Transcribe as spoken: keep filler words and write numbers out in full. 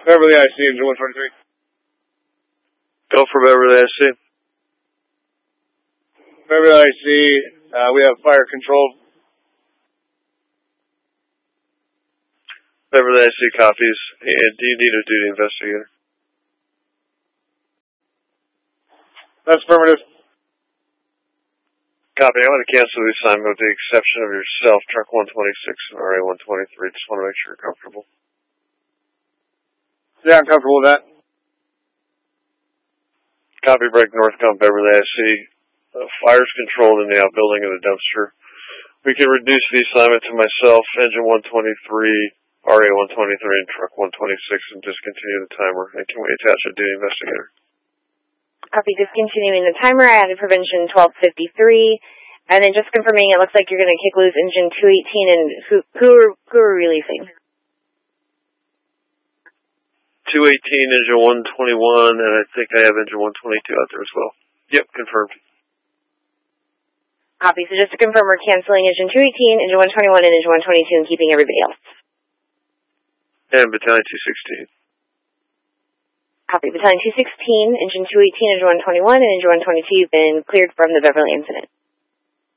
Beverly I C, engine one twenty-three. Go for Beverly I C. Beverly I C, uh, we have fire control. Beverly I C copies. And do you need a duty investigator? That's affirmative. Copy. I want to cancel the assignment with the exception of yourself, Truck one twenty-six and R A one twenty-three. Just want to make sure you're comfortable. Yeah, I'm comfortable with that. Copy, break Northcom, Beverly I C. Uh, fire's controlled in the outbuilding of the dumpster. We can reduce the assignment to myself, engine one twenty-three, R A one twenty-three, and truck one twenty-six, and discontinue the timer. And can we attach a duty investigator? Copy, discontinuing the timer. I added prevention twelve fifty-three. And then just confirming, it looks like you're going to kick loose engine two eighteen, and who, who, are, who are releasing? two eighteen, engine one twenty-one, and I think I have engine one twenty-two out there as well. Yep, confirmed. Copy. So just to confirm, we're canceling engine two eighteen, engine one twenty-one, and engine one twenty-two, and keeping everybody else. And battalion two sixteen. Copy. Battalion two sixteen, engine two eighteen, engine one twenty-one, and engine one twenty-two, you've been cleared from the Beverly incident.